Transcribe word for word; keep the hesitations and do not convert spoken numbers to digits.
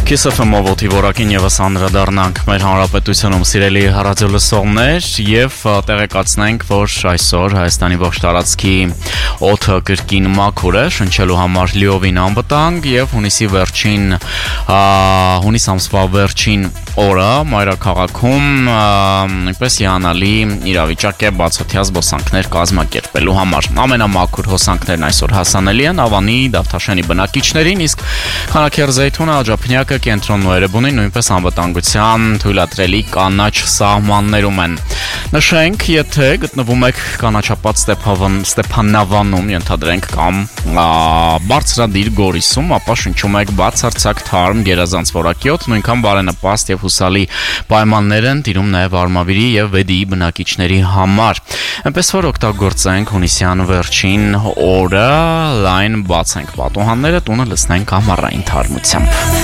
Kiss F M-ով օդի որակին եւս անդրադառնանք մեր հանրապետությունում սիրելի հեռարձակողներ եւ տեղեկացնենք, որ այսօր Հայաստանի ողջ տարածքի օդը կրկին մաքուր է, շնչելու համար լիովին անվտանգ եւ հունիսի վերջին հունիս ամսվա վերջին օրը մայրաքաղաքում նույնպես հիանալի իրավիճակ է բացօթյա զբոսանքներ կազմակերպելու համար։ Ամենամաքուր հոսանքներն այսօր հասանելի են Ավանի Դավթաշենի բնակիչներին, իսկ Քանաքեռ-Զեյթունը, Աջափնյակը, Կենտրոնն ու Էրեբունին նույնպես անվտանգության թույլատրելի կանաչ սահմաններում են։ Նշենք, եթե գտնվում եք կանաչապատ Ստեփանավանում, ենթադրենք, կամ բարձրադիր Գորիսում, ապա շնչում եք բացարձակ թարմ գերազանց որակյոթ, նույնքան բարենպաստ եւ հուսալի պայմաններ են տիրում նաեւ Արմավիրի եւ Վեդիի բնակիչների համար։ Այնպես որ օգտագործենք հունիսյան վերջին օրը, լայն բացենք պատուհանները, տունը լցնենք ամառային թարմությամբ։